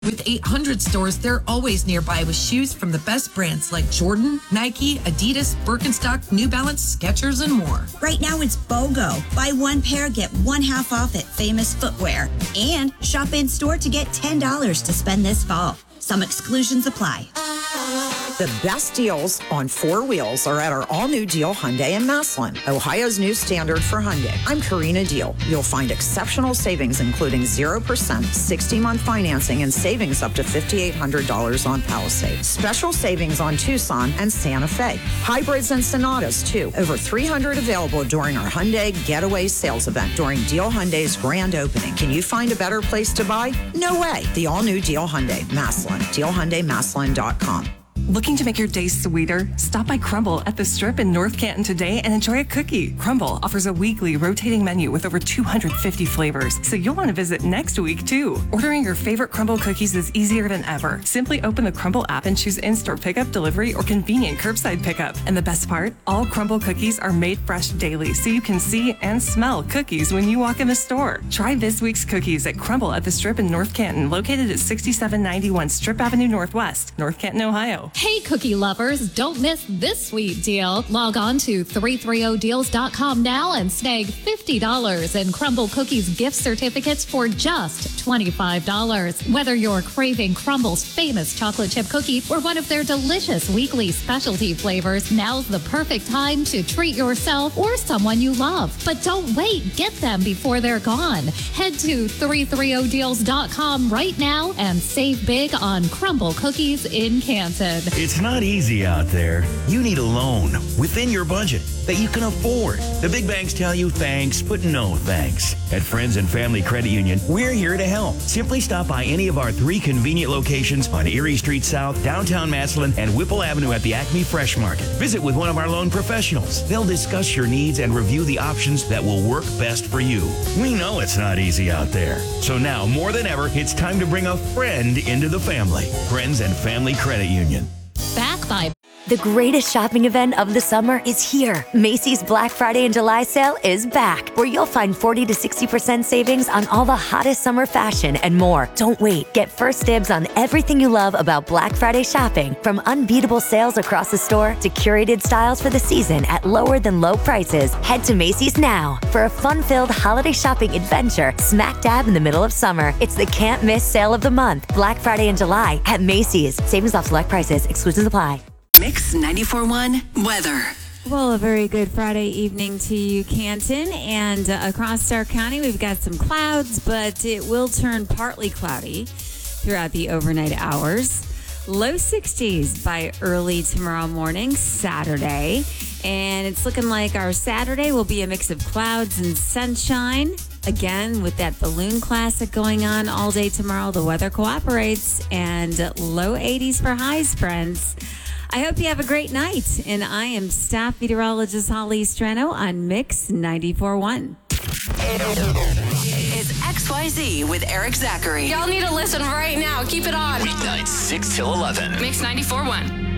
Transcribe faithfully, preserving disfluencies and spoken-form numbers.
With eight hundred stores, they're always nearby with shoes from the best brands like Jordan, Nike, Adidas, Birkenstock, New Balance, Skechers, and more. Right now it's BOGO. Buy one pair, get one half off at Famous Footwear. And shop in store to get ten dollars to spend this fall. Some exclusions apply. The best deals on four wheels are at our all-new Deal Hyundai in Massillon, Ohio's new standard for Hyundai. I'm Karina Deal. You'll find exceptional savings, including zero percent, sixty-month financing, and savings up to five thousand eight hundred dollars on Palisade. Special savings on Tucson and Santa Fe. Hybrids and Sonatas, too. Over three hundred available during our Hyundai Getaway Sales event during Deal Hyundai's grand opening. Can you find a better place to buy? No way. The all-new Deal Hyundai, Massillon. Deal Hyundai Massillon dot com. Looking to make your day sweeter? Stop by Crumble at the Strip in North Canton today and enjoy a cookie. Crumble offers a weekly rotating menu with over two hundred fifty flavors, so you'll want to visit next week too. Ordering your favorite Crumble cookies is easier than ever. Simply open the Crumble app and choose in-store pickup, delivery, or convenient curbside pickup. And the best part? All Crumble cookies are made fresh daily, so you can see and smell cookies when you walk in the store. Try this week's cookies at Crumble at the Strip in North Canton, located at sixty-seven ninety-one Strip Avenue Northwest, North Canton, Ohio. Hey, cookie lovers, don't miss this sweet deal. Log on to three thirty deals dot com now and snag fifty dollars in Crumble Cookies gift certificates for just twenty-five dollars. Whether you're craving Crumble's famous chocolate chip cookie or one of their delicious weekly specialty flavors, now's the perfect time to treat yourself or someone you love. But don't wait, get them before they're gone. Head to three thirty deals dot com right now and save big on Crumble Cookies in Canton. It's not easy out there. You need a loan within your budget that you can afford. The big banks tell you thanks, but no thanks. At Friends and Family Credit Union, we're here to help. Simply stop by any of our three convenient locations on Erie Street South, downtown Massillon, and Whipple Avenue at the Acme Fresh Market. Visit with one of our loan professionals. They'll discuss your needs and review the options that will work best for you. We know it's not easy out there. So now, more than ever, it's time to bring a friend into the family. Friends and Family Credit Union. Back by The greatest shopping event of the summer is here. Macy's Black Friday and July sale is back, where you'll find forty to sixty percent savings on all the hottest summer fashion and more. Don't wait. Get first dibs on everything you love about Black Friday shopping, from unbeatable sales across the store to curated styles for the season at lower than low prices. Head to Macy's now for a fun-filled holiday shopping adventure smack dab in the middle of summer. It's the can't miss sale of the month, Black Friday and July at Macy's. Savings off select prices. Exclusions apply. Mix ninety-four point one weather. Well, a very good Friday evening to you, Canton. And uh, across Stark County, we've got some clouds, but it will turn partly cloudy throughout the overnight hours. Low sixties by early tomorrow morning, Saturday. And it's looking like our Saturday will be a mix of clouds and sunshine. Again, with that balloon classic going on all day tomorrow, the weather cooperates, and low eighties for highs, friends. I hope you have a great night, and I am staff meteorologist Holly Strano on Mix ninety-four point one. It's X Y Z with Eric Zachary. Y'all need to listen right now. Keep it on. Weeknights, six till eleven. Mix ninety-four point one.